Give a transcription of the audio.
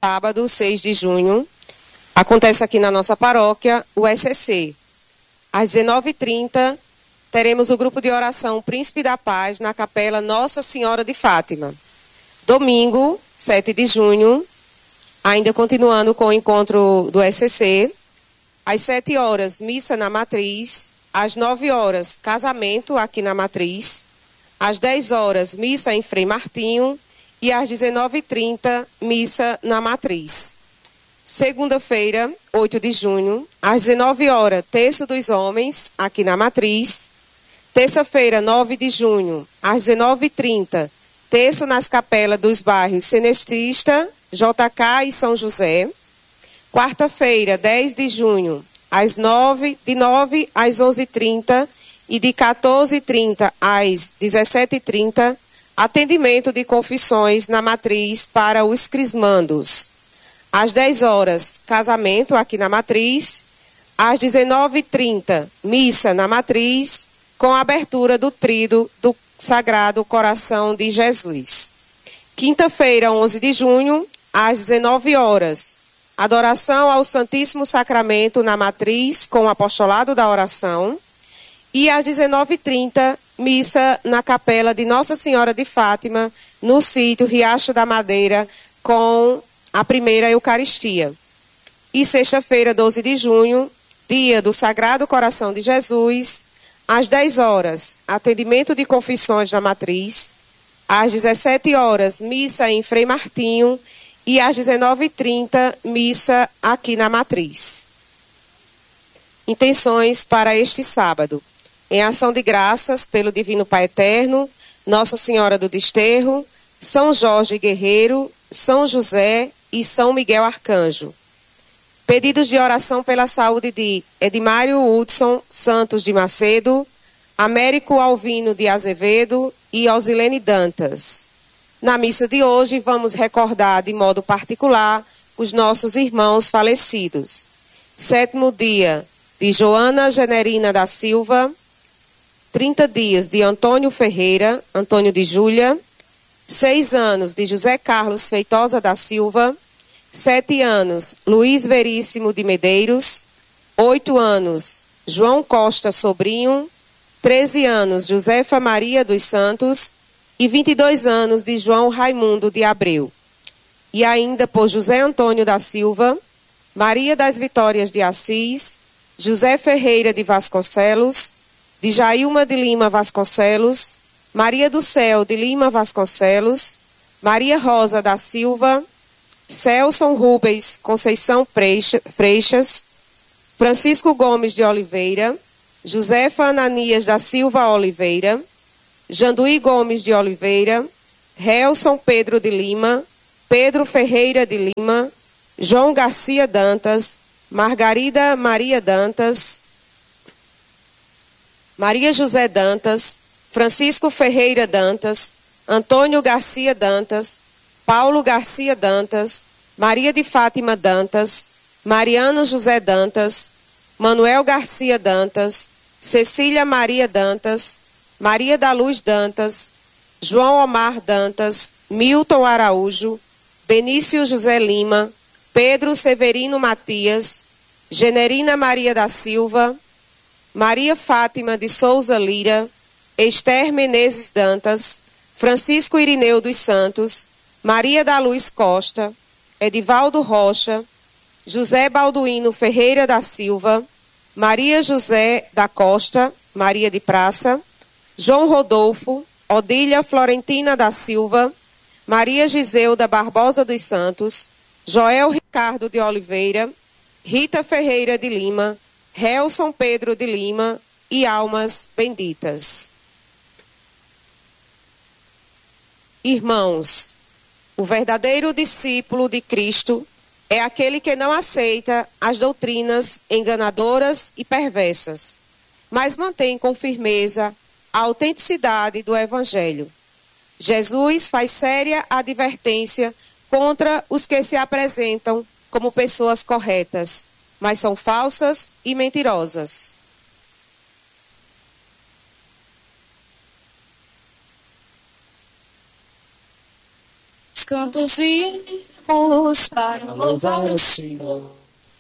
Sábado, 6 de junho, acontece aqui na nossa paróquia o ECC. Às 19h30, teremos o grupo de oração Príncipe da Paz na Capela Nossa Senhora de Fátima. Domingo, 7 de junho, ainda continuando com o encontro do ECC, às 7 horas, missa na Matriz, às 9 horas, casamento aqui na Matriz, às 10 horas, missa em Frei Martinho e às 19h30, missa na Matriz. Segunda-feira, 8 de junho, às 19 horas, Terço dos Homens, aqui na Matriz. Terça-feira, 9 de junho, às 19h30, Terço nas capelas dos bairros Senestista, JK e São José. Quarta-feira, 10 de junho, de 9 às 11h30 e de 14h30 às 17h30, atendimento de confissões na Matriz para os crismandos. Às 10 horas, casamento aqui na Matriz. Às 19h30, missa na Matriz, com a abertura do tríduo do Sagrado Coração de Jesus. Quinta-feira, 11 de junho, às 19 horas, adoração ao Santíssimo Sacramento na Matriz, com o apostolado da oração. E às 19h30, missa na capela de Nossa Senhora de Fátima, no sítio Riacho da Madeira, com a primeira Eucaristia. E sexta-feira, 12 de junho, dia do Sagrado Coração de Jesus, às 10 horas, atendimento de confissões na Matriz. Às 17 horas, missa em Frei Martinho. E às 19h30, missa aqui na Matriz. Intenções para este sábado. Em ação de graças pelo Divino Pai Eterno, Nossa Senhora do Desterro, São Jorge Guerreiro, São José e São Miguel Arcanjo. Pedidos de oração pela saúde de Edmário Hudson Santos de Macedo, Américo Alvino de Azevedo e Osilene Dantas. Na missa de hoje, vamos recordar de modo particular os nossos irmãos falecidos. 7º dia de Joana Generina da Silva, 30 dias de Antônio Ferreira, Antônio de Júlia, 6 anos de José Carlos Feitosa da Silva, 7 anos Luiz Veríssimo de Medeiros, 8 anos João Costa Sobrinho, 13 anos Josefa Maria dos Santos e 22 anos de João Raimundo de Abreu. E ainda por José Antônio da Silva, Maria das Vitórias de Assis, José Ferreira de Vasconcelos, de Jailma de Lima Vasconcelos, Maria do Céu de Lima Vasconcelos, Maria Rosa da Silva, Celson Rubens Conceição Freixas, Francisco Gomes de Oliveira, Josefa Ananias da Silva Oliveira, Janduí Gomes de Oliveira, Relson Pedro de Lima, Pedro Ferreira de Lima, João Garcia Dantas, Margarida Maria Dantas, Maria José Dantas, Francisco Ferreira Dantas, Antônio Garcia Dantas, Paulo Garcia Dantas, Maria de Fátima Dantas, Mariano José Dantas, Manuel Garcia Dantas, Cecília Maria Dantas, Maria da Luz Dantas, João Omar Dantas, Milton Araújo, Benício José Lima, Pedro Severino Matias, Generina Maria da Silva, Maria Fátima de Souza Lira, Esther Menezes Dantas, Francisco Irineu dos Santos, Maria da Luz Costa, Edivaldo Rocha, José Balduíno Ferreira da Silva, Maria José da Costa, Maria de Praça, João Rodolfo, Odília Florentina da Silva, Maria Giseuda Barbosa dos Santos, Joel Ricardo de Oliveira, Rita Ferreira de Lima, Relson Pedro de Lima e almas benditas. Irmãos, o verdadeiro discípulo de Cristo é aquele que não aceita as doutrinas enganadoras e perversas, mas mantém com firmeza a autenticidade do Evangelho. Jesus faz séria advertência contra os que se apresentam como pessoas corretas, mas são falsas e mentirosas. cantos vivos para louvar o Senhor.